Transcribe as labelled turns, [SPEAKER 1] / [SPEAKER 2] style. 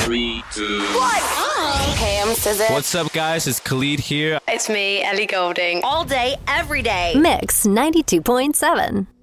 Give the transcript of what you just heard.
[SPEAKER 1] 3, 2,
[SPEAKER 2] Hey, I'm SZA.
[SPEAKER 3] What's up, guys? It's Khalid here.
[SPEAKER 2] It's me, Ellie Goulding.
[SPEAKER 4] All day, every day.
[SPEAKER 5] Mix 92.7.